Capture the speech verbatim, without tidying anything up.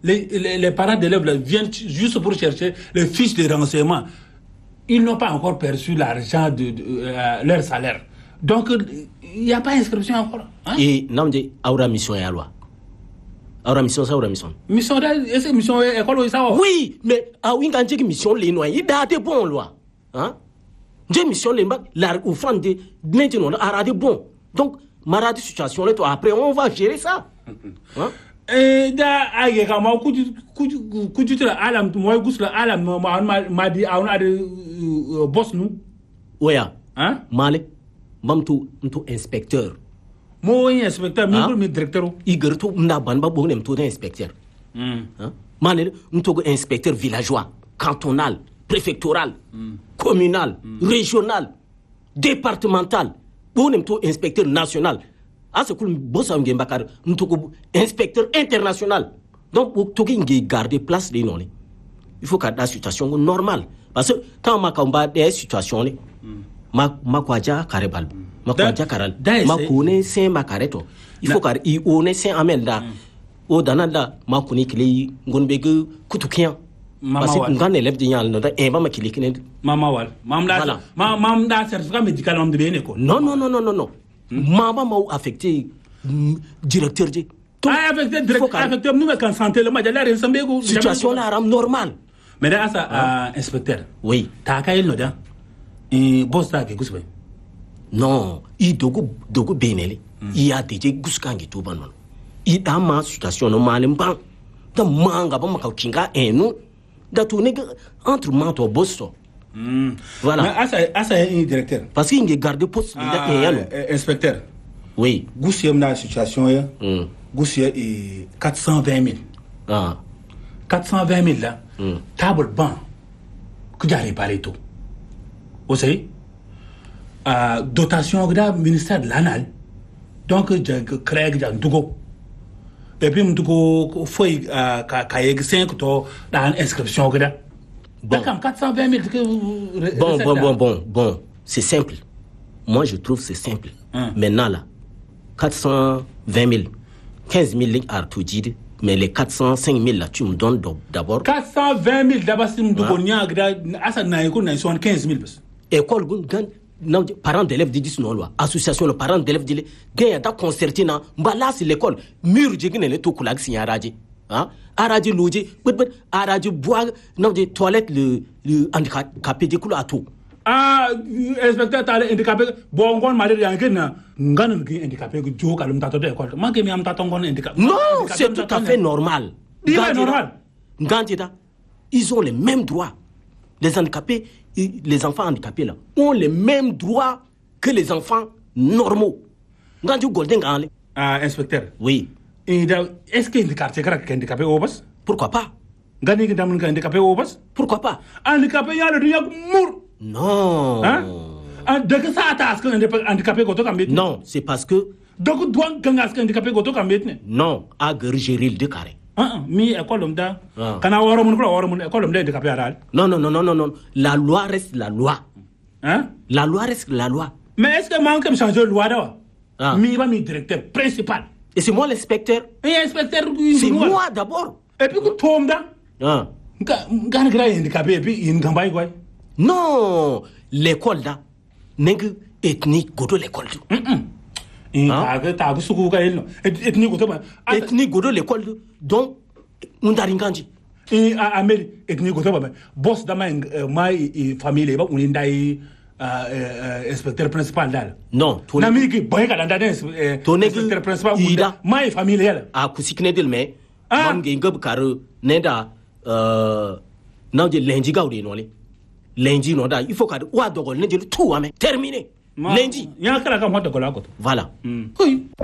les, les, les parents d'élèves là, viennent juste pour chercher les fiches de renseignement. Ils n'ont pas encore perçu l'argent de, de euh, leur salaire. Donc, il n'y a pas d'inscription encore. Hein? Et non, je aura mission et loi. Aura mission, ça aura mission. Mission, est-ce que mission est école ça? Oui, mais à oui, quand j'ai mission, les noix, il date bon loi. Hein? J'ai mission, les mains, la offrande de maintenant, a de bon. Donc, ma situation là, après, on va gérer ça. Hein? Eh, da aye ka ma kuju kuju kuju tira alam moy gusla alam ma ma di awna de boss nu oya hein male mam tu tu inspecteur mo inspecteur mi ko mi directeur igar to nda ban ba bo nem to inspecteur hmm hein male to inspecteur villageois cantonal préfectoral mm. communal mm. régional départemental bo nem to inspecteur national. Ah, c'est cool, boss a bakar, nous inspecteur international. Donc, pour tout garder place des noms. Il faut que la situation normale. Parce que quand on combat des situations, ma ma kwaja karebal, ma kwaja karal, ma kone saint makareto. Il faut qu'il one saint amelda. Au danada, ma kone kili ngonbege kutukian. Parce que quand élève de yal, non, et ma kilikine. Mama wal, mam da, mam da certificat médical mam de bien école. Non, non, non, non, non, non. Maman m'a affecté directeur de ah affecté directeur affecté nous mais quand santé le match là ressemble go situation là ram normal mais là ça inspecteur oui ta kay no da et boss ta ke gusbe non i dogo dogo benele i a déjà guskangi to ban i da ma situation no malim ban da manga ba maka kinga enu da to ne entre manto boss. Mm. Voilà. Mais asa asa un directeur. Parce qu'il est garde poste ah, euh, inspecteur. Oui. Goussi am na situation ya. Mm. Goussi est quatre cent vingt mille. Ah. quatre cent vingt mille là. Mm. Table banc. Que j'ai réparé tout. Vous savez? Euh, dotation de ministère de l'Anal. Donc j'ai créé un dougo. Et puis m'dougo faut euh ka cinq to dans inscription que là. Bon. quatre cent vingt mille. Bon, bon, bon, bon, bon. C'est simple. Moi, je trouve c'est simple. Hum. Maintenant, là, quatre cent vingt mille, quinze mille à tout dire, mais les quatre cent cinq mille, là, tu me donnes d'abord. quatre cent vingt mille, d'abord, si tu me donnes quinze mille. École, non, parents d'élèves disent non, loi. Association, le parent d'élèves disent, gagne à concerter, non, là, c'est l'école. Mur, j'ai gagné le tout coulag, c'est un radis. Hein? Aradi loger, but but aradi boire, non des toilettes le le handicapé de couleur à tout. Ah, inspecteur t'as handicapé, bon on m'a dit rien que na, ngan handicapé que tu calme ta de école. Manque mi am ta ton handicapé. Non, c'est tout à fait normal. C'est normal. Ngantida, ils ont les mêmes droits. Les handicapés, les enfants handicapés là, ont les mêmes droits que les enfants normaux. Ngandu golden ganle. Ah, inspecteur. Oui. Est-ce qu'il y a des quartiers qui sont handicapés au bas? Pourquoi pas? Gagner des handicapés au bas? Pourquoi pas? Handicapé, il y a le rien mour. Non. Hein? De que ça attaque un handicapé goto comme non, c'est parce que. Donc, doit gangas handicapé goto comme non, à gérer le carré. Ah, mi école l'homme quand on a un homme, école l'homme handicapé à non, non, non, non, non, non. La loi reste la loi. Hein? La loi reste la loi. Mais est-ce que manque de changer la loi là? Ah. Mi va mi directeur principal. Et c'est moi l'inspecteur. Et l'inspecteur, c'est moi d'abord. Et puis, tu tombes là. Ah. Quand tu es handicapé, et puis, il y a quoi? Non, l'école là, n'est que ethnique, godo l'école. Et tu as vu ce que tu ethnique, godo. Ethnique, godo l'école. Donc, on a rien dit. Et à Amélie, ethnique, godo, boss dans ma famille, on est inspecteur principal là. Non, ton ami qui boit dans la danse inspecteur principal ida ma famille là a kusikne del me mam ge ngab kar nenda euh non de lundi gawde no le lundi no da il faut ka wa dogol ne je tout ame terminé lundi ya kala ka mo dogol akoto voilà oui